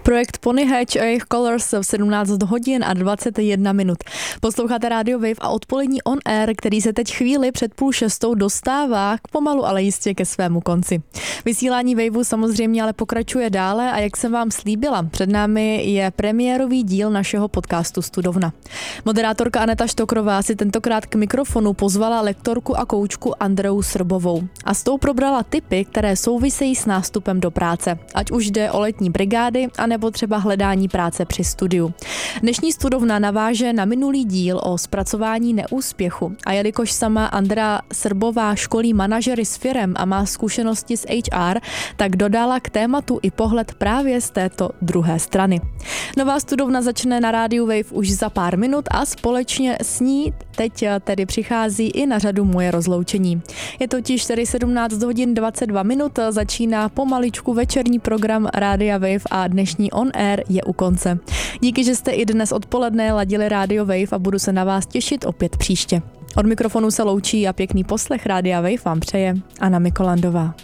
Projekt Pony Hatch a jejich Colors v 17 hodin a 21 minut. Posloucháte Radio Wave a odpolední On Air, který se teď chvíli před 5:30 dostává pomalu, ale jistě ke svému konci. Vysílání Waveu samozřejmě ale pokračuje dále a jak jsem vám slíbila, před námi je premiérový díl našeho podcastu Studovna. Moderátorka Aneta Štokrová si tentokrát k mikrofonu pozvala lektorku a koučku Andreu Srbovou a s tou probrala tipy, které souvisejí s nástupem do práce, ať už jde o letní brigády, anebo třeba hledání práce při studiu. Dnešní Studovna naváže na minulý díl o zpracování neúspěchu a jelikož sama Andrea Srbová školí manažery s firem a má zkušenosti s HR, tak dodala k tématu i pohled právě z této druhé strany. Nová Studovna začne na rádiu Wave už za pár minut a společně s ní teď tedy přichází i na řadu moje rozloučení. Je totiž tedy 17 hodin 22 minut, začíná pomaličku večerní program Rádia Wave a dnešní On Air je u konce. Díky, že jste i dnes odpoledne ladili Radio Wave a budu se na vás těšit opět příště. Od mikrofonu se loučí a pěkný poslech Rádia Wave vám přeje Anna Mikolandová.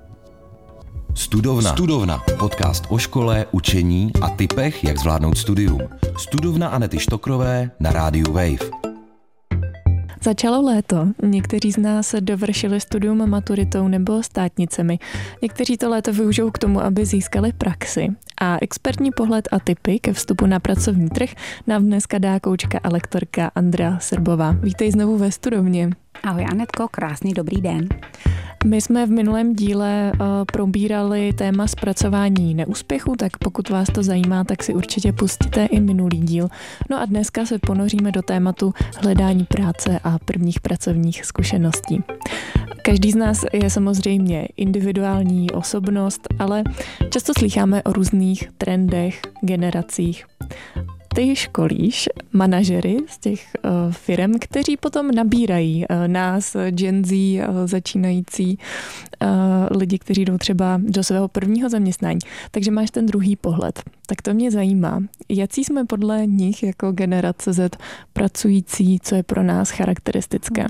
Studovna. Podcast o škole, učení a tipech, jak zvládnout studium. Studovna Anety Štokrové na rádiu Wave. Začalo léto, někteří z nás dovršili studium maturitou nebo státnicemi. Někteří to léto využijou k tomu, aby získali praxi. A expertní pohled a tipy ke vstupu na pracovní trh nám dneska dá koučka a lektorka Andrea Srbová. Vítej znovu ve Studovně. Ahoj Anetko, krásný dobrý den. My jsme v minulém díle probírali téma zpracování neúspěchu, tak pokud vás to zajímá, tak si určitě pustíte i minulý díl. No a dneska se ponoříme do tématu hledání práce a prvních pracovních zkušeností. Každý z nás je samozřejmě individuální osobnost, ale často slýcháme o různých trendech, generacích. Ty školíš manažery z těch firem, kteří potom nabírají nás, Gen Z, začínající lidi, kteří jdou třeba do svého prvního zaměstnání. Takže máš ten druhý pohled. Tak to mě zajímá. Jací jsme podle nich jako generace Z pracující, co je pro nás charakteristické?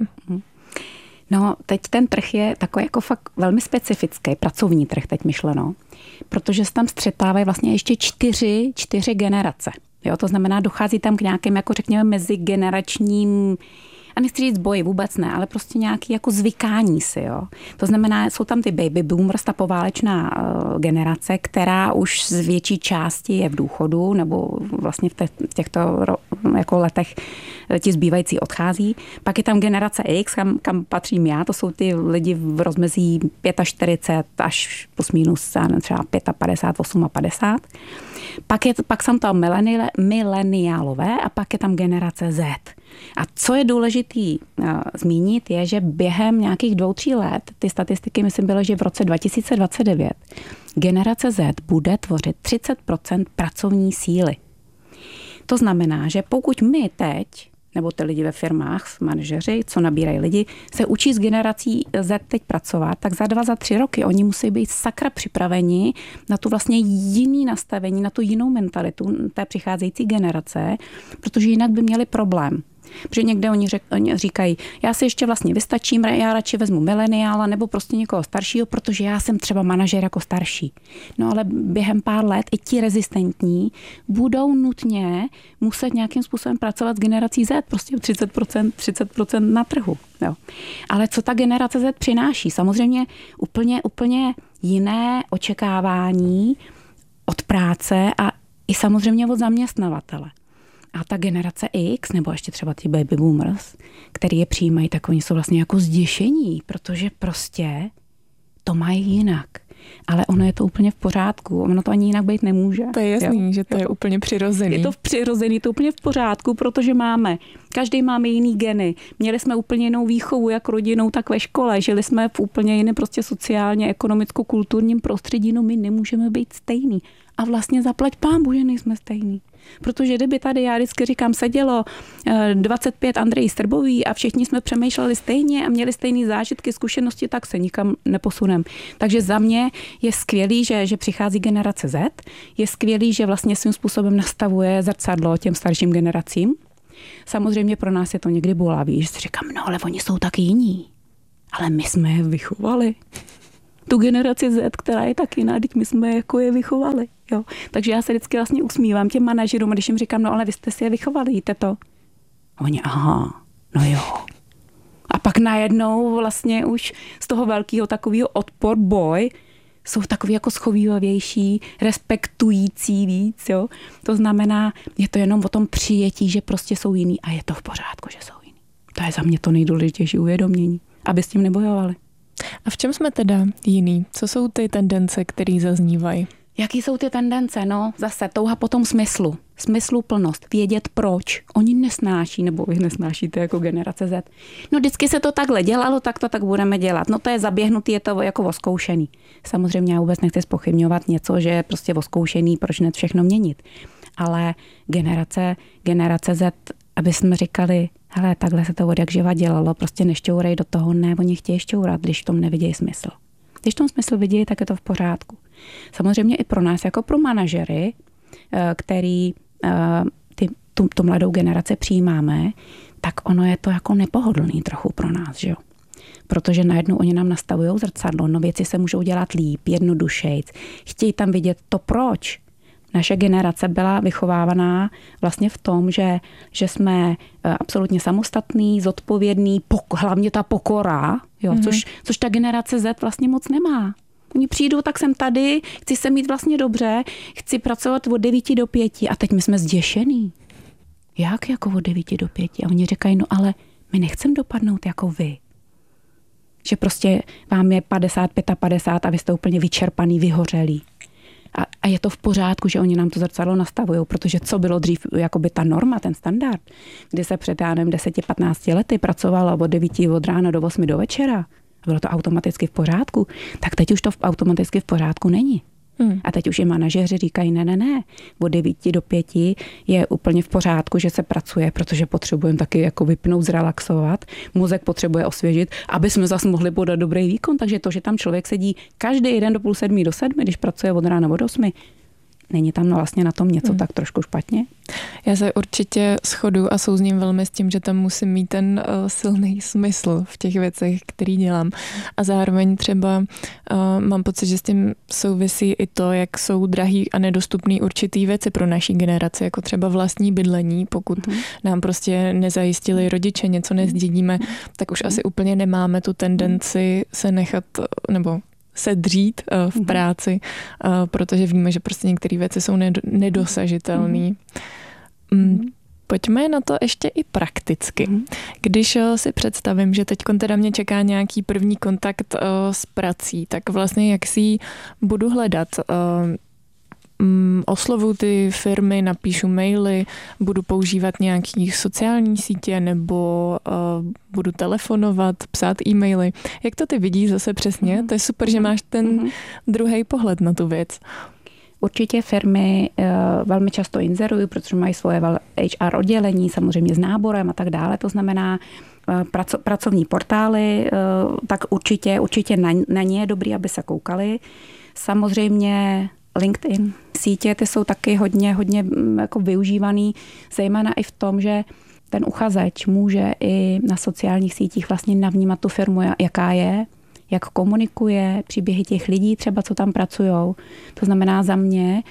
No, teď ten trh je takový jako fakt velmi specifický, pracovní trh teď myšleno, protože se tam střetávají vlastně ještě čtyři generace. Jo, to znamená, dochází tam k nějakým, jako řekněme, mezigeneračním, a nechci říct boji, vůbec ne, ale prostě nějaký jako zvykání si, jo. To znamená, jsou tam ty baby boomers, ta poválečná generace, která už z větší části je v důchodu, nebo vlastně v těchto jako letech ti zbývající odchází. Pak je tam generace X, kam patřím já, to jsou ty lidi v rozmezí 45 až plus minus třeba 55, 58. Pak jsou tam mileniálové a pak je tam generace Z. A co je důležitý zmínit, je, že během nějakých 2-3 let, ty statistiky myslím byly, že v roce 2029 generace Z bude tvořit 30% pracovní síly. To znamená, že pokud my teď, nebo ty lidi ve firmách, manažeři, co nabírají lidi, se učí s generací Z teď pracovat, tak za 2-3 roky oni musí být sakra připraveni na tu vlastně jiný nastavení, na tu jinou mentalitu té přicházející generace, protože jinak by měli problém. Protože někde oni říkají, já si ještě vlastně vystačím, já radši vezmu mileniála nebo prostě někoho staršího, protože já jsem třeba manažer jako starší. No ale během pár let i ti rezistentní budou nutně muset nějakým způsobem pracovat s generací Z, prostě 30% na trhu. Jo. Ale co ta generace Z přináší? Samozřejmě úplně jiné očekávání od práce a i samozřejmě od zaměstnavatele. A ta generace X, nebo ještě třeba ty baby boomers, který je přijímají, tak oni jsou vlastně jako zděšení, protože prostě to mají jinak. Ale ono je to úplně v pořádku, ono to ani jinak být nemůže. To je jasný, že to je úplně přirozený. Je to přirozený, to úplně v pořádku, protože každý máme jiný geny. Měli jsme úplně jinou výchovu, jak rodinou, tak ve škole. Žili jsme v úplně jiném prostě sociálně, ekonomicko-kulturním prostředí, no my nemůžeme být stejný. A vlastně zaplať pánbůh, že nejsme stejný. Protože kdyby tady, já vždycky říkám, sedělo 25 Andreji Srbový a všichni jsme přemýšleli stejně a měli stejné zážitky, zkušenosti, tak se nikam neposuneme. Takže za mě je skvělý, že přichází generace Z, je skvělý, že vlastně svým způsobem nastavuje zrcadlo těm starším generacím. Samozřejmě pro nás je to někdy bolavý, že si říkám, no ale oni jsou taky jiní. Ale my jsme je vychovali. tu generaci Z, která je taky jiná, teď my jsme jako je vychovali. Jo. Takže já se vždycky vlastně usmívám těm manažerům, když jim říkám, no ale vy jste si je vychovali, víte to? A oni, aha, no jo. A pak najednou vlastně už z toho velkého takového odpor boj jsou takový jako schovývavější, respektující víc, jo. To znamená, je to jenom o tom přijetí, že prostě jsou jiný a je to v pořádku, že jsou jiný. To je za mě to nejdůležitější uvědomění, aby s tím nebojovali. A v čem jsme teda jiný? Co jsou ty tendence, které zaznívají? Jaký jsou ty tendence? No, zase touha po tom smyslu. Smysluplnost. Vědět proč. Oni nesnáší, nebo vy nesnášíte jako generace Z. No vždycky se to takhle dělalo, tak to tak budeme dělat. No to je zaběhnutý, je to jako oskoušený. Samozřejmě já vůbec nechci zpochybňovat něco, že je prostě oskoušený, proč ne všechno měnit. Ale generace Z, aby jsme říkali, hele, takhle se to od jak živa dělalo, prostě nešťourej do toho, ne, oni chtějí šťourat, když v tom nevidějí smysl. Když v tom smysl vidí, tak je to v pořádku. Samozřejmě i pro nás, jako pro manažery, který tu mladou generaci přijímáme, tak ono je to jako nepohodlný trochu pro nás, že jo. Protože najednou oni nám nastavují zrcadlo, no věci se můžou dělat líp, jednodušejc. Chtějí tam vidět to proč. Naše generace byla vychovávaná vlastně v tom, že jsme absolutně samostatný, zodpovědný, hlavně ta pokora, jo, což ta generace Z vlastně moc nemá. Oni přijdou, tak jsem tady, chci se mít vlastně dobře, chci pracovat od 9 do 5 a teď my jsme zděšený. Jak jako od 9 do 5? A oni říkají, no ale my nechcem dopadnout jako vy. Že prostě vám je 55 a vy jste úplně vyčerpaný, vyhořelý. A je to v pořádku, že oni nám to zrcadlo nastavují, protože co bylo dřív jakoby ta norma, ten standard, kdy se před 10-15 lety pracovalo od 9 od rána do 8 do večera, bylo to automaticky v pořádku, tak teď už to automaticky v pořádku není. A teď už i manažeři říkají, ne, od 9 do 5 je úplně v pořádku, že se pracuje, protože potřebujeme taky jako vypnout, zrelaxovat, mozek potřebuje osvěžit, aby jsme zase mohli podat dobrý výkon, takže to, že tam člověk sedí každý den do 6:30 do 7, když pracuje od rána od 8, není tam vlastně na tom něco tak trošku špatně? Já se určitě shoduju a souzním velmi s tím, že tam musím mít ten silný smysl v těch věcech, který dělám. A zároveň třeba mám pocit, že s tím souvisí i to, jak jsou drahý a nedostupný určitý věci pro naší generaci, jako třeba vlastní bydlení. Pokud nám prostě nezajistili rodiče, něco nezdědíme, tak už asi úplně nemáme tu tendenci se nechat, nebo se dřít v práci, protože víme, že prostě některé věci jsou nedosažitelné. Pojďme na to ještě i prakticky. Když si představím, že teď teda mě čeká nějaký první kontakt s prací, tak vlastně jak si ji budu hledat? Oslovuju ty firmy, napíšu maily, budu používat nějaký sociální sítě nebo budu telefonovat, psát e-maily. Jak to ty vidíš zase přesně? To je super, že máš ten druhý pohled na tu věc. Určitě firmy velmi často inzerují, protože mají svoje HR oddělení, samozřejmě s náborem a tak dále. To znamená pracovní portály, tak určitě na ně je dobrý, aby se koukali. Samozřejmě LinkedIn, sítě, ty jsou taky hodně jako využívaný, zejména i v tom, že ten uchazeč může i na sociálních sítích vlastně navnímat tu firmu, jaká je, jak komunikuje, příběhy těch lidí třeba, co tam pracujou. To znamená za mě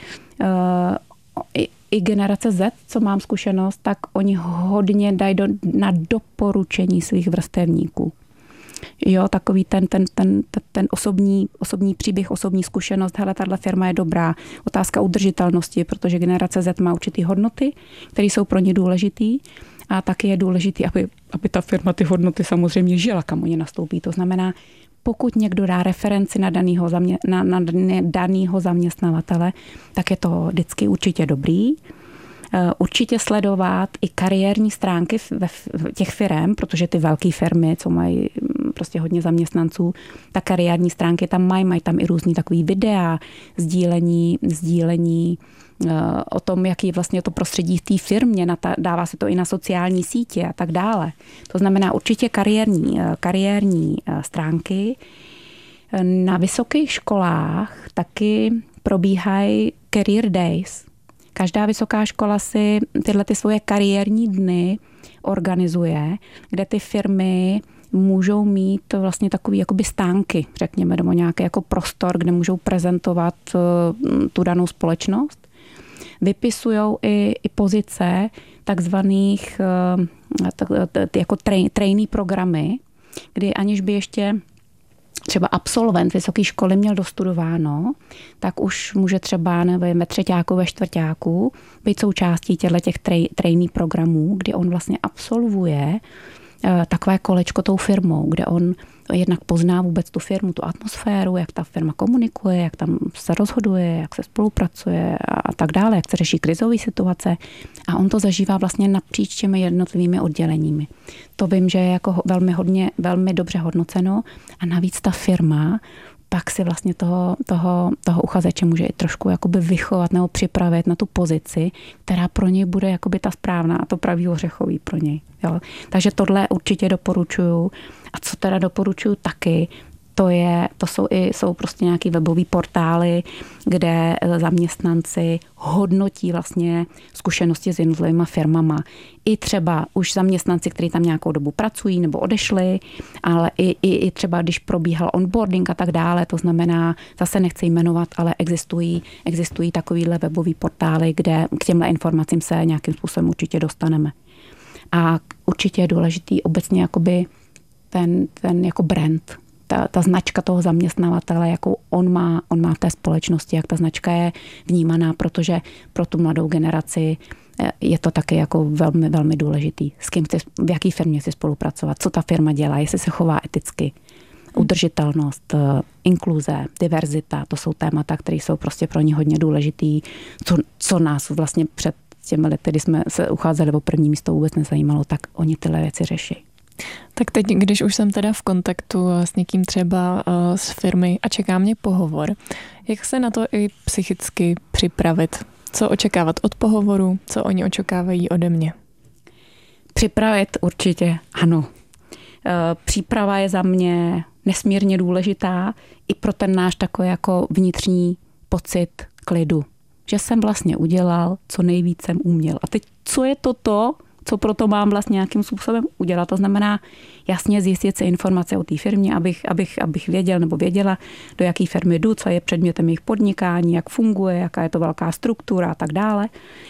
i generace Z, co mám zkušenost, tak oni hodně dají na doporučení svých vrstevníků. Jo, takový ten osobní příběh, osobní zkušenost, hele, tahle firma je dobrá. Otázka udržitelnosti, protože generace Z má určitý hodnoty, které jsou pro ně důležitý a taky je důležitý, aby ta firma ty hodnoty samozřejmě žila, kam oni nastoupí. To znamená, pokud někdo dá referenci na danýho zaměstnavatele, tak je to vždycky určitě dobrý. Určitě sledovat i kariérní stránky těch firem, protože ty velké firmy, co mají prostě hodně zaměstnanců, tak kariérní stránky tam mají tam i různý takový videa, sdílení o tom, jaký je vlastně to prostředí v té firmě, dává se to i na sociální sítě a tak dále. To znamená určitě kariérní stránky. Na vysokých školách taky probíhají career days. Každá vysoká škola si tyhle svoje kariérní dny organizuje, kde ty firmy můžou mít vlastně takový jakoby stánky, řekněme, nebo nějaký jako prostor, kde můžou prezentovat tu danou společnost. Vypisujou i pozice takzvaných jako trainee programy, kdy aniž by ještě třeba absolvent vysoké školy měl dostudováno, tak už může třeba ve třeťáku, ve čtvrťáku být součástí těch trainee programů, kdy on vlastně absolvuje takové kolečko tou firmou, kde on jednak pozná vůbec tu firmu, tu atmosféru, jak ta firma komunikuje, jak tam se rozhoduje, jak se spolupracuje a tak dále, jak se řeší krizové situace. A on to zažívá vlastně napříč těmi jednotlivými odděleními. To vím, že je jako velmi dobře hodnoceno a navíc ta firma pak si vlastně toho uchazeče může i trošku jakoby vychovat nebo připravit na tu pozici, která pro něj bude jakoby ta správná a to pravý ořechový pro něj. Jo. Takže tohle určitě doporučuju. A co teda doporučuju taky, jsou prostě nějaký webový portály, kde zaměstnanci hodnotí vlastně zkušenosti s jednotlivými firmama. I třeba už zaměstnanci, kteří tam nějakou dobu pracují nebo odešli, ale i třeba když probíhal onboarding a tak dále, to znamená, zase nechci jmenovat, ale existují takovýhle webový portály, kde k těmhle informacím se nějakým způsobem určitě dostaneme. A určitě je důležitý obecně jakoby ten jako brand, ta značka toho zaměstnavatele, jakou on má v té společnosti, jak ta značka je vnímaná, protože pro tu mladou generaci je to taky jako velmi, velmi důležitý. S kým v jaký firmě chci spolupracovat, co ta firma dělá, jestli se chová eticky. Udržitelnost, inkluze, diverzita, to jsou témata, které jsou prostě pro ně hodně důležitý, co nás vlastně před těmi lety, kdy jsme se ucházeli o první místo, vůbec nezajímalo, tak oni tyhle věci řeší. Tak teď, když už jsem teda v kontaktu s někým třeba z firmy a čeká mě pohovor, jak se na to i psychicky připravit? Co očekávat od pohovoru? Co oni očekávají ode mě? Připravit určitě ano. Příprava je za mě nesmírně důležitá i pro ten náš takový jako vnitřní pocit klidu. Že jsem vlastně udělal, co nejvíc jsem uměl. A teď, co je to, co proto mám vlastně nějakým způsobem udělat. To znamená jasně zjistit si informace o té firmě, abych věděl nebo věděla, do jaké firmy jdu, co je předmětem jejich podnikání, jak funguje, jaká je to velká struktura a tak dále.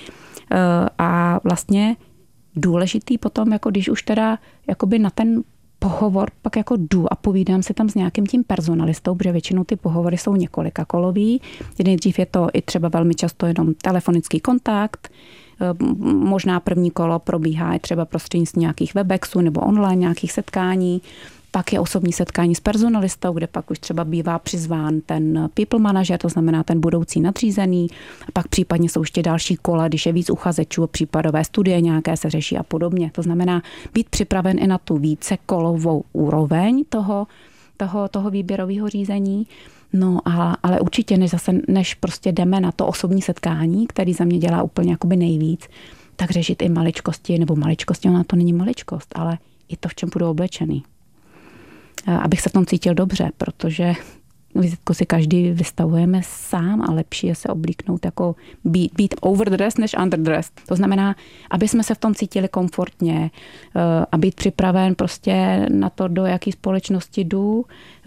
A vlastně důležitý potom, jako když už teda jakoby na ten pohovor pak jako jdu a povídám si tam s nějakým tím personalistou, protože většinou ty pohovory jsou několika kolový. Nejdřív je to i třeba velmi často jenom telefonický kontakt, možná první kolo probíhá i třeba prostřednictvím nějakých webexů nebo online nějakých setkání. Pak je osobní setkání s personalistou, kde pak už třeba bývá přizván ten people manager, to znamená ten budoucí nadřízený. A pak případně jsou ještě další kola, když je víc uchazečů, případové studie nějaké se řeší a podobně. To znamená být připraven i na tu vícekolovou úroveň toho výběrového řízení. No ale určitě než prostě jdeme na to osobní setkání, který za mě dělá úplně jakoby nejvíc, tak řešit i maličkosti, nebo maličkosti, ona to není maličkost, ale i to, v čem budu oblečený. Abych se v tom cítil dobře, protože vizitku si každý vystavujeme sám a lepší je se oblíknout jako být overdressed než underdressed. To znamená, aby jsme se v tom cítili komfortně a být připraven prostě na to, do jaký společnosti jdu,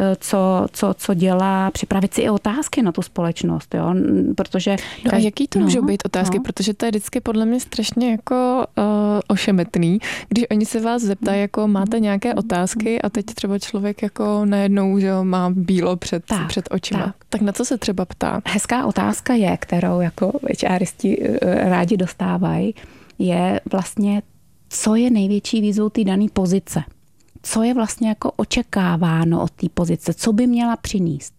co dělá, připravit si i otázky na tu společnost, jo, protože... No a jaký to můžou být otázky, protože to je vždycky podle mě strašně jako ošemetný, když oni se vás zeptají, jako máte nějaké otázky a teď třeba člověk jako najednou, že má bílo před očima. Tak na co se třeba ptá? Hezká otázka je, kterou jako HRisti rádi dostávají, je vlastně, co je největší výzvou té dané pozice. Co je vlastně jako očekáváno od té pozice, co by měla přinést.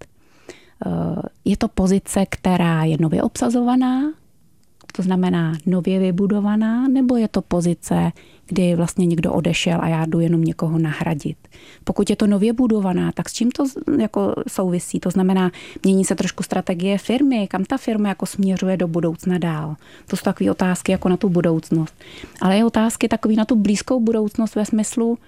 Je to pozice, která je nově obsazovaná, to znamená nově vybudovaná, nebo je to pozice, kdy vlastně někdo odešel a já jdu jenom někoho nahradit. Pokud je to nově budovaná, tak s čím to jako souvisí? To znamená, mění se trošku strategie firmy, kam ta firma jako směřuje do budoucna dál. To jsou takové otázky jako na tu budoucnost. Ale je otázky takový na tu blízkou budoucnost ve smyslu,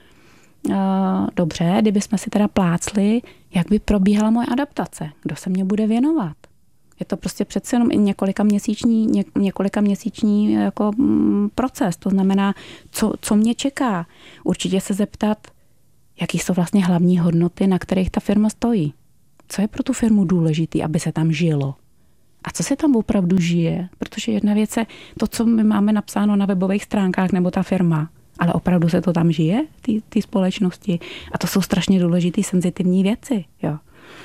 dobře, kdybychom si teda plácli, jak by probíhala moje adaptace, kdo se mě bude věnovat. Je to prostě přece jenom několika měsíční jako proces. To znamená, co mě čeká. Určitě se zeptat, jaký jsou vlastně hlavní hodnoty, na kterých ta firma stojí. Co je pro tu firmu důležitý, aby se tam žilo? A co se tam opravdu žije? Protože jedna věc je to, co my máme napsáno na webových stránkách nebo ta firma, ale opravdu se to tam žije, ty společnosti. A to jsou strašně důležité senzitivní věci. Jo.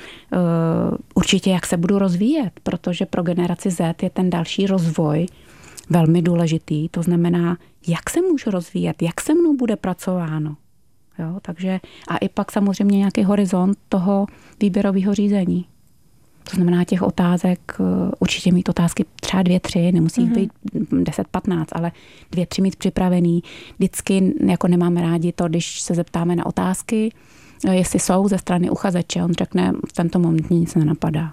Určitě, jak se budu rozvíjet, protože pro generaci Z je ten další rozvoj velmi důležitý. To znamená, jak se můžu rozvíjet, jak se mnou bude pracováno. Jo, takže a i pak samozřejmě nějaký horizont toho výběrového řízení. To znamená těch otázek, určitě mít otázky třeba 2, 3, nemusí jich být 10, 15, ale 2, 3 mít připravený. Vždycky jako nemáme rádi to, když se zeptáme na otázky, jestli jsou ze strany uchazeče. On řekne, v tento moment nic nenapadá.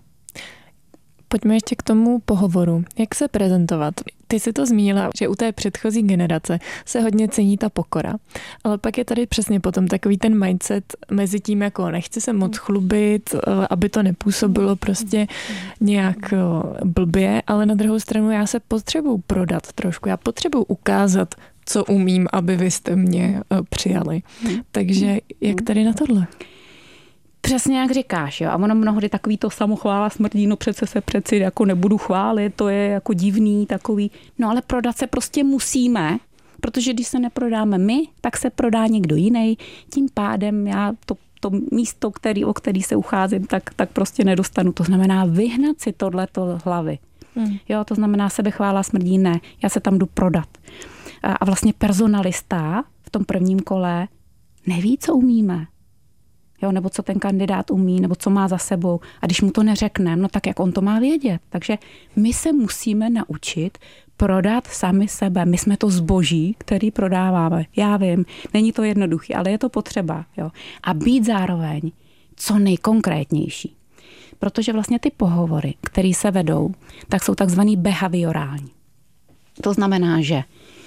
Pojďme ještě k tomu pohovoru. Jak se prezentovat? Ty jsi to zmínila, že u té předchozí generace se hodně cení ta pokora. Ale pak je tady přesně potom takový ten mindset mezi tím, jako nechci se moc chlubit, aby to nepůsobilo prostě nějak blbě, ale na druhou stranu já se potřebuju prodat trošku. Já potřebuju ukázat, co umím, aby vy jste mě přijali. Takže jak tady na tohle? Přesně jak říkáš, jo. A ono mnohdy takový to samochvála smrdí, no přeci jako nebudu chválit, to je jako divný takový. No ale prodat se prostě musíme, protože když se neprodáme my, tak se prodá někdo jiný. Tím pádem já to místo, o který se ucházím, tak prostě nedostanu. To znamená vyhnat si tohleto z hlavy. Jo, to znamená sebechvála smrdí, ne. Já se tam jdu prodat. A vlastně personalista v tom prvním kole neví, co umíme. Jo, nebo co ten kandidát umí, nebo co má za sebou. A když mu to neřekneme, no tak jak on to má vědět. Takže my se musíme naučit prodat sami sebe. My jsme to zboží, který prodáváme. Já vím, není to jednoduché, ale je to potřeba. Jo. A být zároveň co nejkonkrétnější. Protože vlastně ty pohovory, které se vedou, tak jsou takzvaný behaviorální. To znamená, že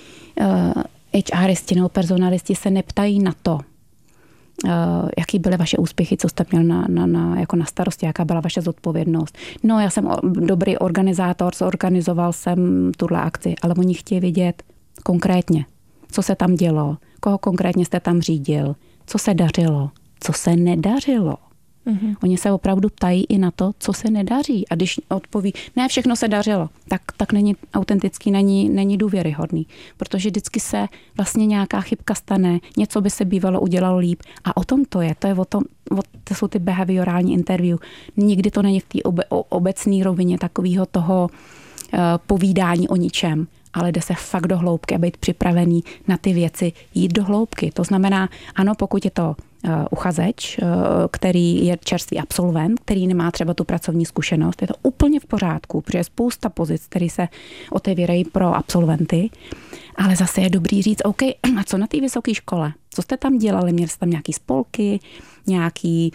HRisti nebo personalisti se neptají na to, jaký byly vaše úspěchy, co jste měl jako na starosti, jaká byla vaše zodpovědnost. No, já jsem dobrý organizátor, zorganizoval jsem tuhle akci, ale oni chtějí vědět konkrétně, co se tam dělo, koho konkrétně jste tam řídil, co se dařilo, co se nedařilo. Oni se opravdu ptají i na to, co se nedaří. A když odpoví, ne, všechno se dařilo, tak není autentický, není důvěryhodný. Protože vždycky se vlastně nějaká chybka stane, něco by se bývalo udělalo líp. A o tom to je o tom, to jsou ty behaviorální interview. Nikdy to není v té obecné rovině takového toho povídání o ničem, ale jde se fakt do hloubky a být připravený na ty věci, jít do hloubky. To znamená, ano, pokud je to uchazeč, který je čerstvý absolvent, který nemá třeba tu pracovní zkušenost, je to úplně v pořádku, protože je spousta pozic, které se otevírají pro absolventy, ale zase je dobrý říct, OK, a co na té vysoké škole? Co jste tam dělali? Měli jste tam nějaký spolky, nějaký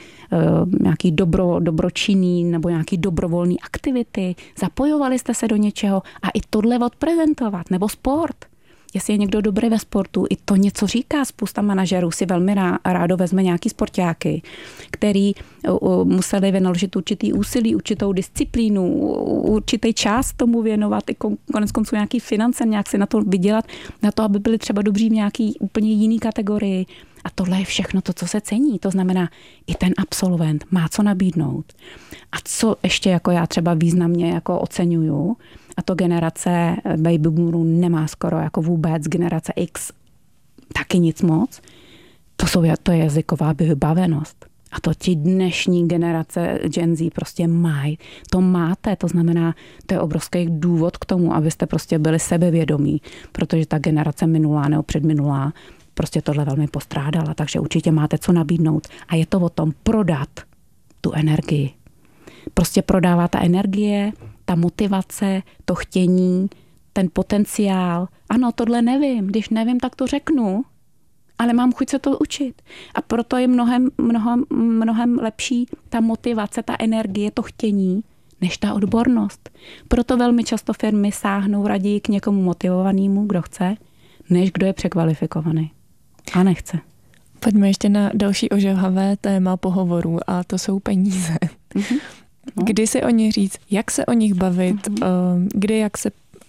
dobročinný nebo nějaký dobrovolný aktivity? Zapojovali jste se do něčeho? A i tohle odprezentovat, nebo sport. Jestli je někdo dobrý ve sportu, i to něco říká. Spousta manažerů si velmi rádo vezme nějaký sportáky, který museli vynaložit určitý úsilí, určitou disciplínu, určitý čas tomu věnovat, i konec konců nějaký finance, nějak si na to vydělat, na to, aby byli třeba dobří v nějaký úplně jiný kategorii. A tohle je všechno to, co se cení. To znamená, i ten absolvent má co nabídnout. A co ještě jako já třeba významně jako oceňuju, a to generace baby boomerů nemá skoro jako vůbec, generace X taky nic moc, to je jazyková vybavenost. A to ti dnešní generace Gen Z prostě mají. To máte, to znamená, to je obrovský důvod k tomu, abyste prostě byli sebevědomí, protože ta generace minulá nebo předminulá prostě tohle velmi postrádala, takže určitě máte co nabídnout. A je to o tom prodat tu energii. Prostě prodává ta energie, ta motivace, to chtění, ten potenciál. Ano, tohle nevím. Když nevím, tak to řeknu, ale mám chuť se to učit. A proto je mnohem lepší ta motivace, ta energie, to chtění, než ta odbornost. Proto velmi často firmy sáhnou raději k někomu motivovanému, kdo chce, než kdo je překvalifikovaný a nechce. Pojďme ještě na další ožehavé téma pohovorů a to jsou peníze. Kdy si o nich říct, jak se o nich bavit, kdy jak se ptát,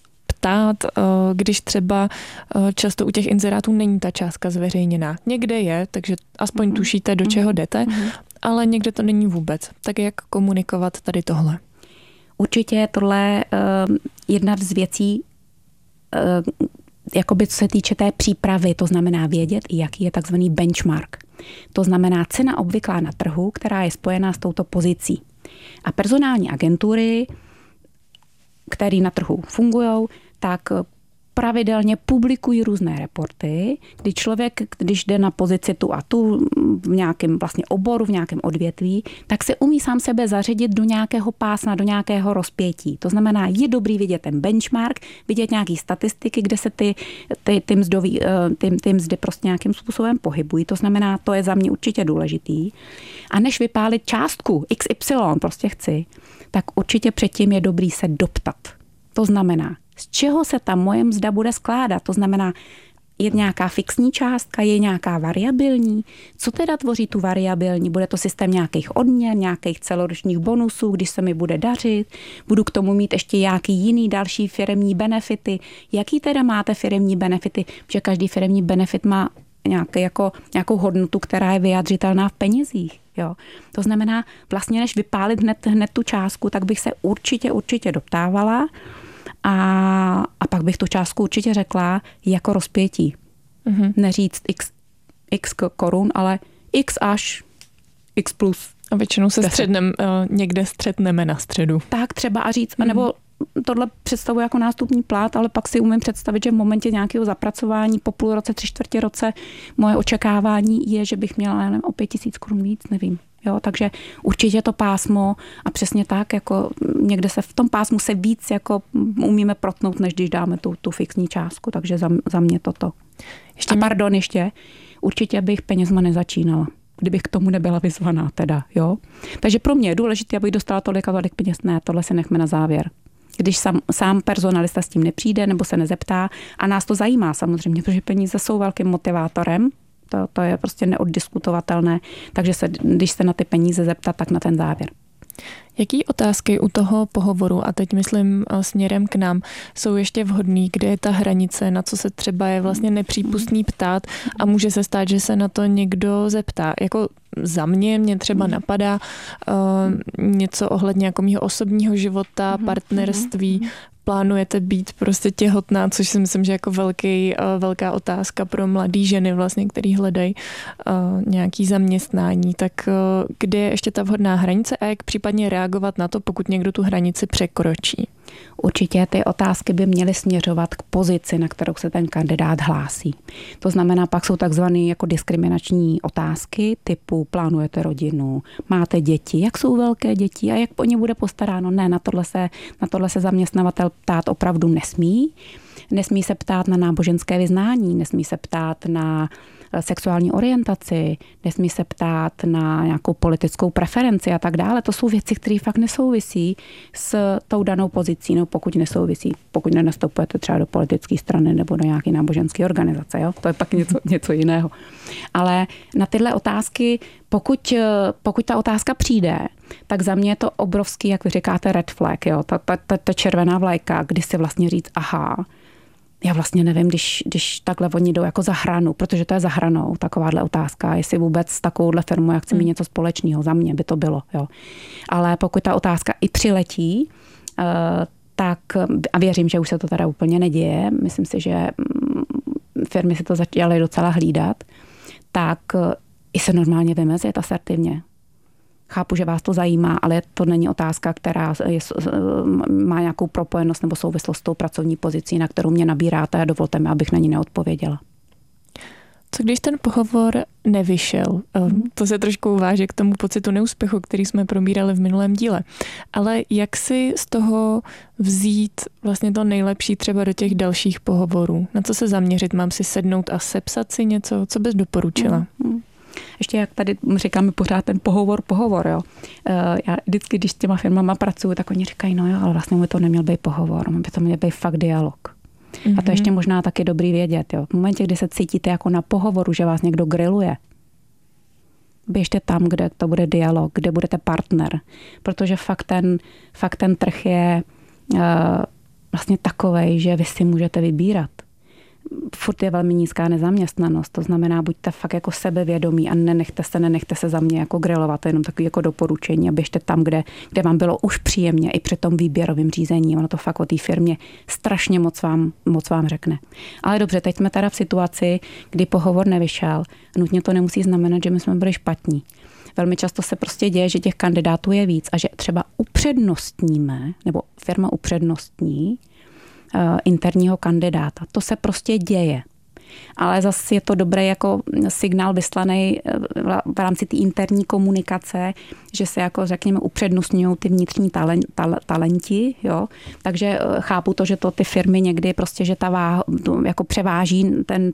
stát, když třeba často u těch inzerátů není ta částka zveřejněná. Někde je, takže aspoň tušíte, do čeho jdete, ale někde to není vůbec. Tak jak komunikovat tady tohle? Určitě tohle jedna z věcí, jakoby co se týče té přípravy, to znamená vědět, jaký je takzvaný benchmark. To znamená cena obvyklá na trhu, která je spojená s touto pozicí. A personální agentury, které na trhu fungují, tak pravidelně publikují různé reporty, kdy člověk, když jde na pozici tu a tu v nějakém vlastně oboru, v nějakém odvětví, tak se umí sám sebe zařadit do nějakého pásma, do nějakého rozpětí. To znamená, je dobrý vidět ten benchmark, vidět nějaký statistiky, kde se ty mzdy prostě nějakým způsobem pohybují. To znamená, to je za mě určitě důležitý. A než vypálit částku XY, prostě chci, tak určitě předtím je dobrý se doptat. To znamená, z čeho se ta moje mzda bude skládat. To znamená, je nějaká fixní částka, je nějaká variabilní. Co teda tvoří tu variabilní? Bude to systém nějakých odměn, nějakých celoročních bonusů, když se mi bude dařit? Budu k tomu mít ještě nějaký jiný další firemní benefity? Jaký teda máte firemní benefity? Protože každý firemní benefit má nějakou hodnotu, která je vyjadřitelná v penězích. Jo. To znamená, vlastně než vypálit hned tu částku, tak bych se určitě doptávala. A pak bych tu částku určitě řekla jako rozpětí. Neříct x korun, ale x až x plus. A většinou se někde střetneme na středu. Tak třeba a říct, nebo tohle představuji jako nástupní plát, ale pak si umím představit, že v momentě nějakého zapracování po půl roce, 3/4 roce moje očekávání je, že bych měla o 5 000 korun víc, nevím. Jo, takže určitě to pásmo a přesně tak, jako někde se v tom pásmu se víc jako umíme protnout, než když dáme tu fixní částku, takže za mě toto. Ještě, určitě bych penězma nezačínala, kdybych k tomu nebyla vyzvaná teda, jo. Takže pro mě je důležité, abych dostala tolik a tolik peněz, ne, tohle si nechme na závěr. Když sám personalista s tím nepřijde nebo se nezeptá a nás to zajímá samozřejmě, protože peníze jsou velkým motivátorem, to je prostě neoddiskutovatelné, takže když se na ty peníze zeptat, tak na ten závěr. Jaký otázky u toho pohovoru, a teď myslím směrem k nám, jsou ještě vhodný, kde je ta hranice, na co se třeba je vlastně nepřípustný ptát a může se stát, že se na to někdo zeptá. Jako za mě třeba napadá něco ohledně jako mýho osobního života, partnerství, plánujete být prostě těhotná, což si myslím, že jako velká otázka pro mladé ženy vlastně, který hledají nějaký zaměstnání. Tak kde je ještě ta vhodná hranice a jak případně reagovat na to, pokud někdo tu hranici překročí? Určitě ty otázky by měly směřovat k pozici, na kterou se ten kandidát hlásí. To znamená, pak jsou takzvané jako diskriminační otázky typu plánujete rodinu, máte děti, jak jsou velké děti a jak po ně bude postaráno. Ne, na tohle se zaměstnavatel ptát opravdu nesmí. Nesmí se ptát na náboženské vyznání, nesmí se ptát na sexuální orientaci, nesmí se ptát na nějakou politickou preferenci a tak dále. To jsou věci, které fakt nesouvisí s tou danou pozicí, no pokud nesouvisí, pokud nenastupujete třeba do politické strany nebo do nějaké náboženské organizace, jo? To je pak něco jiného. Ale na tyhle otázky, pokud ta otázka přijde, tak za mě je to obrovský, jak vy říkáte, red flag, jo? Ta červená vlajka, kdy si vlastně říct, aha, já vlastně nevím, když takhle oni jdou jako za hranu, protože to je za hranou takováhle otázka, jestli vůbec s takovouhle firmou jak chci mít něco společného, za mě by to bylo. Jo. Ale pokud ta otázka i přiletí, tak, a věřím, že už se to teda úplně neděje, myslím si, že firmy si to začaly docela hlídat, tak i se normálně vymezit asertivně. Chápu, že vás to zajímá, ale to není otázka, která má nějakou propojenost nebo souvislost s tou pracovní pozicí, na kterou mě nabíráte a dovolte mi, abych na ní neodpověděla. Co když ten pohovor nevyšel? To se trošku váže k tomu pocitu neúspěchu, který jsme probírali v minulém díle. Ale jak si z toho vzít vlastně to nejlepší třeba do těch dalších pohovorů? Na co se zaměřit? Mám si sednout a sepsat si něco? Co bys doporučila? Ještě jak tady říkáme pořád ten pohovor, jo. Já vždycky, když s těma firmama pracuju, tak oni říkají, no jo, ale vlastně by to neměl být pohovor, by to měl být fakt dialog. A to ještě možná taky dobrý vědět, jo. V momentě, kdy se cítíte jako na pohovoru, že vás někdo grilluje, běžte tam, kde to bude dialog, kde budete partner, protože fakt ten trh je vlastně takovej, že vy si můžete vybírat. Furt je velmi nízká nezaměstnanost, to znamená, buďte fakt jako sebevědomí a nenechte se za mě jako grilovat, to je jenom takový jako doporučení a běžte tam, kde vám bylo už příjemně i při tom výběrovém řízení. Ono to fakt o té firmě strašně moc vám řekne. Ale dobře, teď jsme teda v situaci, kdy pohovor nevyšel. Nutně to nemusí znamenat, že my jsme byli špatní. Velmi často se prostě děje, že těch kandidátů je víc a že třeba upřednostníme, nebo firma upřednostní interního kandidáta. To se prostě děje. Ale zase je to dobré jako signál vyslaný v rámci té interní komunikace, že se jako řekněme upřednostňují ty vnitřní talenti, jo. Takže chápu to, že to ty firmy někdy prostě, že ta váha jako převáží,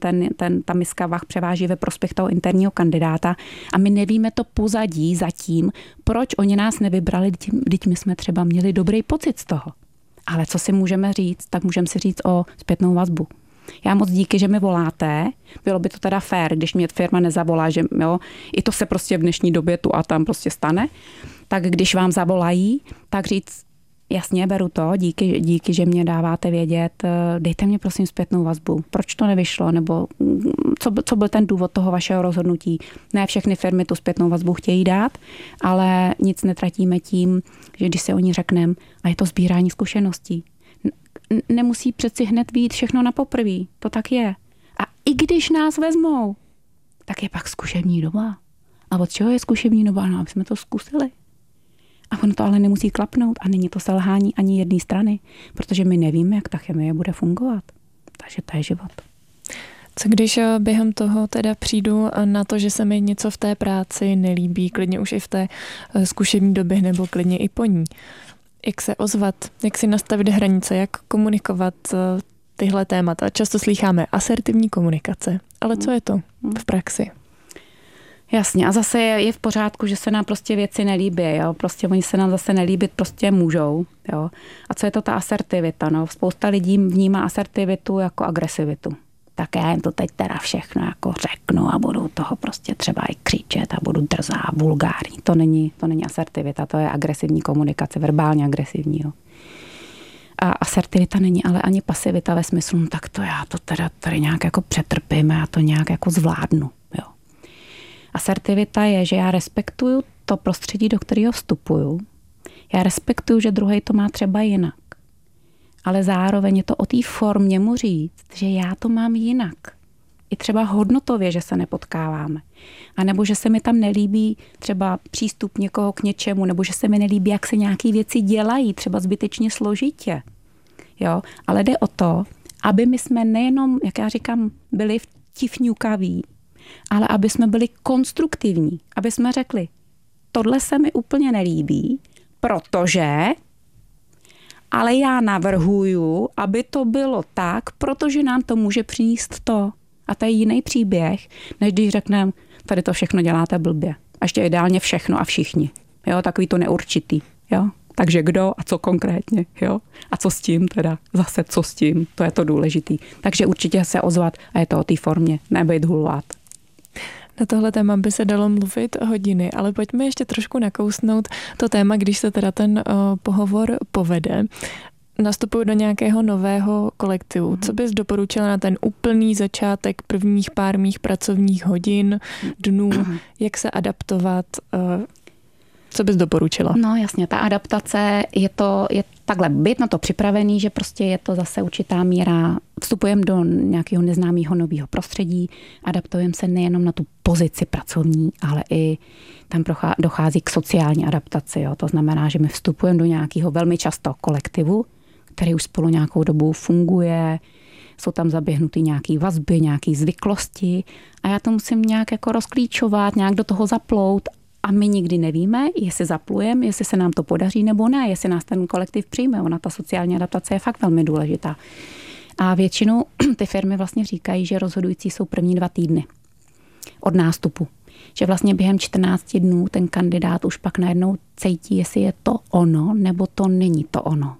ta miska váh převáží ve prospěch toho interního kandidáta a my nevíme to pozadí zatím, proč oni nás nevybrali, vždyť my jsme třeba měli dobrý pocit z toho. Ale co si můžeme říct, tak můžeme si říct o zpětnou vazbu. Já moc díky, že mi voláte. Bylo by to teda fér, když mě firma nezavolá, že jo, i to se prostě v dnešní době tu a tam prostě stane. Tak když vám zavolají, tak říct, jasně, beru to, díky, že mě dáváte vědět, dejte mě prosím zpětnou vazbu. Proč to nevyšlo, nebo co byl ten důvod toho vašeho rozhodnutí. Ne všechny firmy tu zpětnou vazbu chtějí dát, ale nic netratíme tím, že když se o ní řekneme, a je to sbírání zkušeností. Nemusí přeci hned být všechno na poprví. To tak je. A i když nás vezmou, tak je pak zkušební doba. A od čeho je zkušební doba? No, aby jsme to zkusili. A ono to ale nemusí klapnout a není to selhání ani jedné strany, protože my nevíme, jak ta chemie bude fungovat. Takže to je život. Co když během toho teda přijdu na to, že se mi něco v té práci nelíbí, klidně už i v té zkušební době nebo klidně i po ní? Jak se ozvat, jak si nastavit hranice, jak komunikovat tyhle témata? Často slýcháme asertivní komunikace, ale co je to v praxi? Jasně, a zase je v pořádku, že se nám prostě věci nelíbí, jo? Prostě oni se nám zase nelíbit prostě můžou, jo? A co je to ta asertivita, no? Spousta lidí vnímá asertivitu jako agresivitu. Tak já jim to teď teda všechno jako řeknu a budu toho prostě třeba i křičet a budu drzá, vulgární. To není asertivita, to je agresivní komunikace, verbálně agresivní, jo? A asertivita není ale ani pasivita ve smyslu, no tak to já to teda tady nějak jako přetrpím a já to nějak jako zvládnu, jo? Asertivita je, že já respektuju to prostředí, do kterého vstupuju. Já respektuju, že druhej to má třeba jinak. Ale zároveň je to o té formě mu říct, že já to mám jinak. I třeba hodnotově, že se nepotkáváme. A nebo že se mi tam nelíbí třeba přístup někoho k něčemu, nebo že se mi nelíbí, jak se nějaké věci dělají, třeba zbytečně složitě. Jo? Ale jde o to, aby my jsme nejenom, jak já říkám, byli vtifňukaví, ale aby jsme byli konstruktivní. Aby jsme řekli, tohle se mi úplně nelíbí, protože... Ale já navrhuju, aby to bylo tak, protože nám to může přinést to. A to je jiný příběh, než když řekneme, tady to všechno děláte blbě. A ještě ideálně všechno a všichni. Jo, takový to neurčitý. Jo? Takže kdo a co konkrétně. Jo? A co s tím teda? Zase co s tím? To je to důležitý. Takže určitě se ozvat a je to o té formě, nebejt hulvát. Na tohle téma by se dalo mluvit hodiny, ale pojďme ještě trošku nakousnout to téma, když se teda ten pohovor povede. Nastupuju do nějakého nového kolektivu. Co bys doporučila na ten úplný začátek prvních pár mých pracovních hodin, dnů, jak se adaptovat? Co bys doporučila? No jasně, ta adaptace je takhle, být na to připravený, že prostě je to zase určitá míra, vstupujeme do nějakého neznámého nového prostředí, adaptujeme se nejenom na tu pozici pracovní, ale i tam dochází k sociální adaptaci. Jo. To znamená, že my vstupujeme do nějakého velmi často kolektivu, který už spolu nějakou dobu funguje, jsou tam zaběhnuty nějaké vazby, nějaké zvyklosti a já to musím nějak jako rozklíčovat, nějak do toho zaplout. A my nikdy nevíme, jestli zaplujeme, jestli se nám to podaří nebo ne, jestli nás ten kolektiv přijme. Ona, ta sociální adaptace je fakt velmi důležitá. A většinou ty firmy vlastně říkají, že rozhodující jsou první 2 týdny od nástupu. Že vlastně během 14 dnů ten kandidát už pak najednou cítí, jestli je to ono, nebo to není to ono.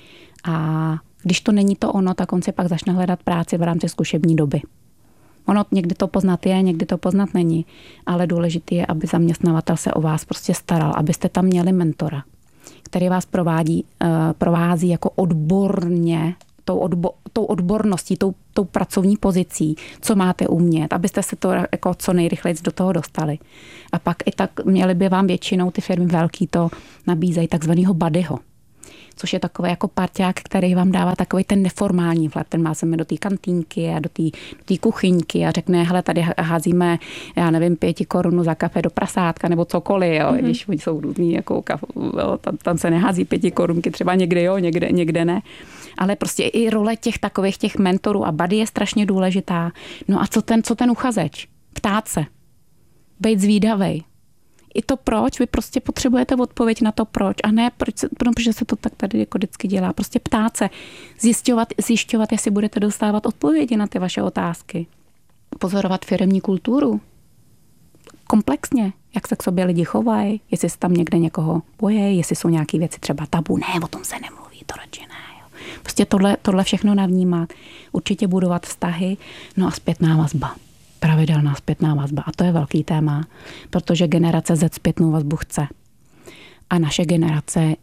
A když to není to ono, tak on si pak začne hledat práci v rámci zkušební doby. Ono někdy to poznat je, někdy to poznat není, ale důležité je, aby zaměstnavatel se o vás prostě staral, abyste tam měli mentora. který vás provází jako odborně, tou odborností, tou pracovní pozicí, co máte umět, abyste se to jako co nejrychleji do toho dostali. A pak i tak měly by vám většinou ty firmy velký to nabízejí takzvanýho buddyho, což je takový jako parťák, který vám dává takový ten neformální vhled. Ten má se do té kantýnky a do té kuchyňky a řekne, hele, tady házíme, já nevím, 5 korun za kafe do prasátka nebo cokoliv, jo, když oni jsou různý, jako tam se nehází 5 korunky, třeba někde jo, někde ne. Ale prostě i role těch mentorů a buddy je strašně důležitá. No a co ten uchazeč? Ptát se. Bejt zvídavej. I to proč, vy prostě potřebujete odpověď na to proč a ne protože se to tak tady jako vždycky dělá. Prostě ptát se, zjišťovat, jestli budete dostávat odpovědi na ty vaše otázky. Pozorovat firemní kulturu. Komplexně, jak se k sobě lidi chovají, jestli se tam někde někoho bojí, jestli jsou nějaké věci třeba tabu. Ne, o tom se nemluví, to radši ne. Jo. Prostě tohle všechno navnímat. Určitě budovat vztahy, no a zpětná vazba. Pravidelná zpětná vazba. A to je velký téma, protože generace Z zpětnou vazbu chce. A naše generace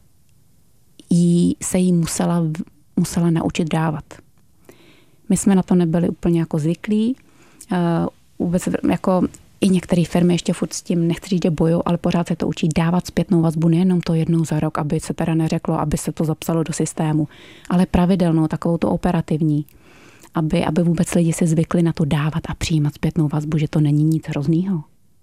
se jí musela naučit dávat. My jsme na to nebyli úplně jako zvyklí. Vůbec jako i některé firmy ještě furt s tím, nechci říct, že bojují, ale pořád se to učí dávat zpětnou vazbu nejenom to jednou za rok, aby se teda neřeklo, aby se to zapsalo do systému, ale pravidelnou, takovou to operativní. Aby vůbec lidi si zvykli na to dávat a přijímat zpětnou vazbu, že to není nic hroznýho.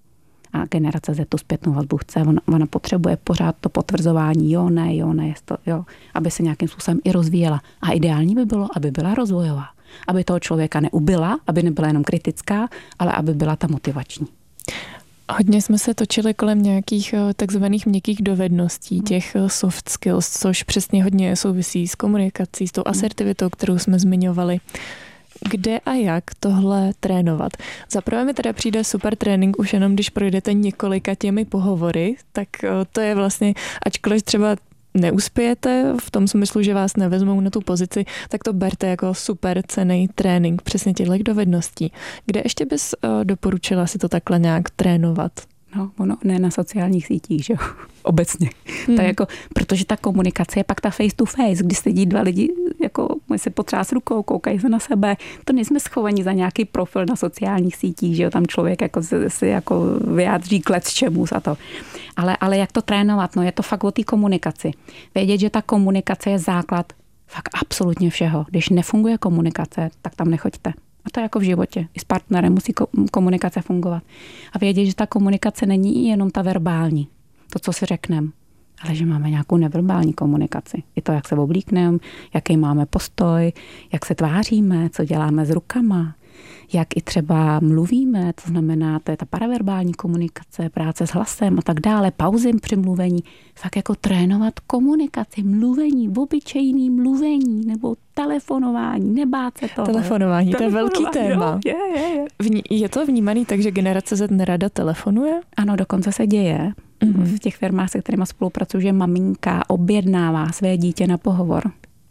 A generace Z tu zpětnou vazbu chce, ona potřebuje pořád to potvrzování, jo, ne, jest to, jo, aby se nějakým způsobem i rozvíjela. A ideální by bylo, aby byla rozvojová. Aby toho člověka neubila, aby nebyla jenom kritická, ale aby byla ta motivační. Hodně jsme se točili kolem nějakých takzvaných měkkých dovedností, těch soft skills, což přesně hodně souvisí s komunikací, s tou asertivitou, kterou jsme zmiňovali. Kde a jak tohle trénovat? Zaprvé mi teda přijde super trénink už jenom, když projdete několika těmi pohovory, tak to je vlastně, ačkoliv třeba neuspějete v tom smyslu, že vás nevezmou na tu pozici, tak to berte jako super cenný trénink přesně těchto dovedností. Kde ještě bys doporučila si to takhle nějak trénovat? No, ono ne na sociálních sítích, že jo, obecně. To je jako, protože ta komunikace je pak ta face to face, kdy sedí dva lidi, jako se potřás rukou, koukají se na sebe. To nejsme schovaní za nějaký profil na sociálních sítích, že jo, tam člověk jako si jako vyjádří klec čemu za to. Ale jak to trénovat? No je to fakt o té komunikaci. Vědět, že ta komunikace je základ fakt absolutně všeho. Když nefunguje komunikace, tak tam nechoďte. A to je jako v životě. I s partnerem musí komunikace fungovat. A vědět, že ta komunikace není jenom ta verbální, to, co si řekneme, ale že máme nějakou neverbální komunikaci. I to, jak se oblíkneme, jaký máme postoj, jak se tváříme, co děláme s rukama, jak i třeba mluvíme, to znamená, to je ta paraverbální komunikace, práce s hlasem a tak dále, pauzy při mluvení. Fakt jako trénovat komunikaci, mluvení, obyčejný mluvení nebo telefonování, nebát se toho. Telefonování, to je velký téma. Jo, je. Je to vnímaný tak, že generace Z nerada telefonuje? Ano, dokonce se děje. V těch firmách, se kterými spolupracuji, že maminka objednává své dítě na pohovor.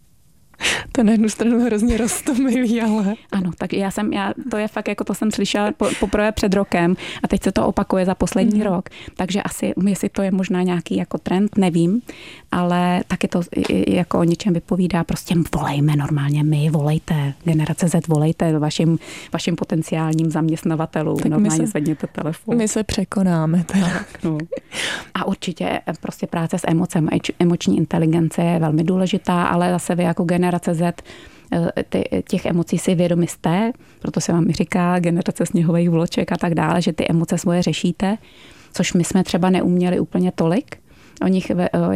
To na jednu stranu hrozně roztomilý, ale... Ano, tak to je fakt, jako to jsem slyšela poprvé před rokem a teď se to opakuje za poslední rok. Takže asi, jestli to je možná nějaký jako trend, nevím, ale taky to jako o něčem vypovídá. Prostě volejme normálně volejte, generace Z, volejte vašim potenciálním zaměstnavatelům. Tak normálně zvedněte telefon. My se překonáme. Tak, no. A určitě prostě práce s emocem, emoční inteligence je velmi důležitá, ale zase vy jako generace Z těch emocí si vědomi jste, proto se vám i říká generace sněhových vloček a tak dále, že ty emoce svoje řešíte, což my jsme třeba neuměli úplně tolik. O nich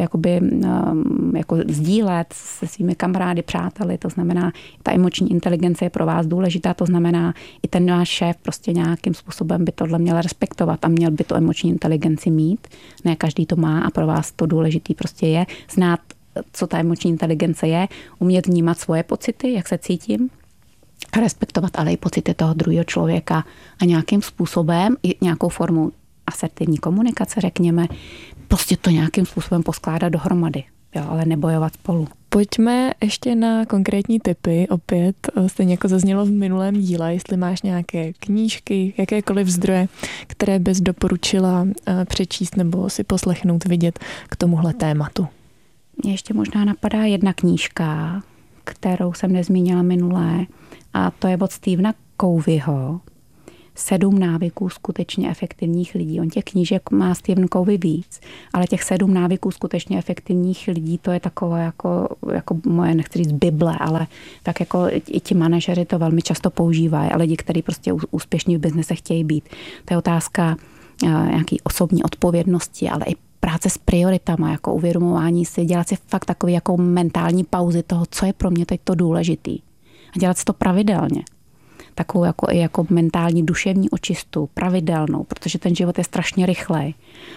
jako sdílet se svými kamarády, přáteli, to znamená, ta emoční inteligence je pro vás důležitá, to znamená, i ten náš šéf prostě nějakým způsobem by tohle měl respektovat a měl by tu emoční inteligenci mít. Ne každý to má a pro vás to důležitý prostě je znát, co ta emoční inteligence je, umět vnímat svoje pocity, jak se cítím, respektovat ale i pocity toho druhého člověka a nějakým způsobem, i nějakou formou asertivní komunikace, řekněme, prostě to nějakým způsobem poskládat dohromady, jo, ale nebojovat spolu. Pojďme ještě na konkrétní tipy, opět stejně jako zaznělo v minulém díle, jestli máš nějaké knížky, jakékoliv zdroje, které bys doporučila přečíst nebo si poslechnout, vidět k tomuhle tématu. Mě ještě možná napadá jedna knížka, kterou jsem nezmínila minulé, a to je od Stephena Coveyho. 7 návyků skutečně efektivních lidí. On těch knížek má Stephen Covey víc, ale těch 7 návyků skutečně efektivních lidí, to je takové jako moje, nechci říct Bible, ale tak jako i ti manažeři to velmi často používají a lidi, kteří prostě úspěšní v biznise chtějí být. To je otázka nějaký osobní odpovědnosti, ale i práce s prioritama, jako uvědomování si, dělat si fakt takový jako mentální pauzy toho, co je pro mě teď to důležitý. A dělat si to pravidelně. Takovou jako mentální duševní očistu, pravidelnou, protože ten život je strašně rychlej.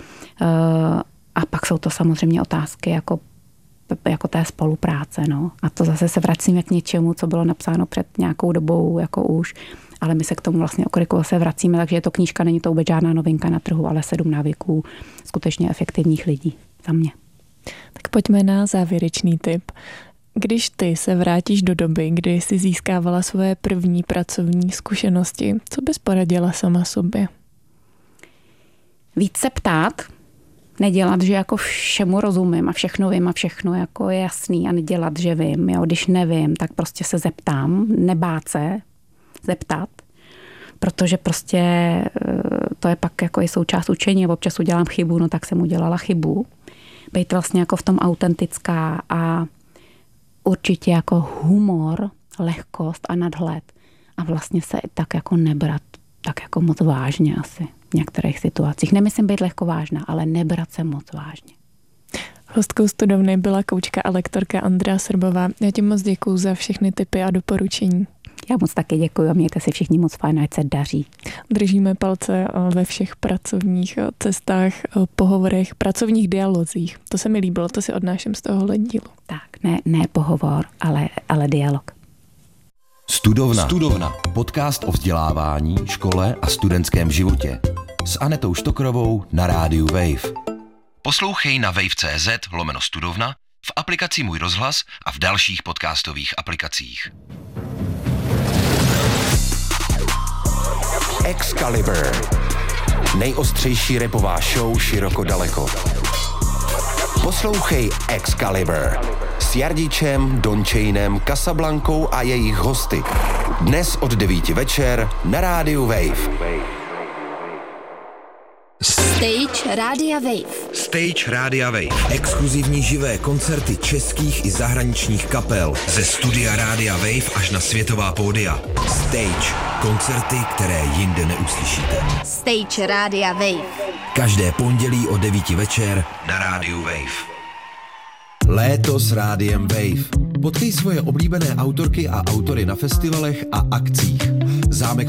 A pak jsou to samozřejmě otázky jako té spolupráce. No. A to zase se vracíme k něčemu, co bylo napsáno před nějakou dobou, jako už, ale my se k tomu vlastně okoliku se vracíme, takže je to knížka, není to vůbec žádná novinka na trhu, ale 7 návyků skutečně efektivních lidí za mě. Tak pojďme na závěrečný tip. Když ty se vrátíš do doby, kdy jsi získávala svoje první pracovní zkušenosti, co bys poradila sama sobě? Víc se ptát, nedělat, že jako všemu rozumím a všechno vím a všechno jako je jasný a nedělat, že vím. Jo? Když nevím, tak prostě se zeptám, nebát se zeptat, protože prostě to je pak jako i součást učení. Občas udělám chybu, no tak jsem udělala chybu. Být vlastně jako v tom autentická a určitě jako humor, lehkost a nadhled. A vlastně se tak jako nebrat tak jako moc vážně asi v některých situacích. Nemyslím být lehkovážná, ale nebrat se moc vážně. Hostkou studovny byla koučka a lektorka Andrea Srbová. Já ti moc děkuju za všechny tipy a doporučení. Já moc taky děkuju a mějte si všichni moc fajn, ať se daří. Držíme palce ve všech pracovních cestách, pohovorech, pracovních dialozích. To se mi líbilo, to si odnáším z tohohle dílu. Tak, ne pohovor, ale dialog. Studovna. Podcast o vzdělávání, škole a studentském životě. S Anetou Štokrovou na rádiu Wave. Poslouchej na wave.cz/studovna, v aplikaci Můj rozhlas a v dalších podcastových aplikacích. Excalibur. Nejostřejší rapová show široko daleko. Poslouchej Excalibur s Jardičem, Dončejnem, Casablankou a jejich hosty. Dnes od 9 večer na rádiu Wave. Stage Rádia Wave. Stage Rádia Wave. Exkluzivní živé koncerty českých i zahraničních kapel. Ze studia Rádia Wave až na světová pódia. Stage. Koncerty, které jinde neuslyšíte. Stage Rádia Wave. Každé pondělí o 9 večer na rádiu Wave. Léto s rádiem Wave. Potkej svoje oblíbené autorky a autory na festivalech a akcích. Zámek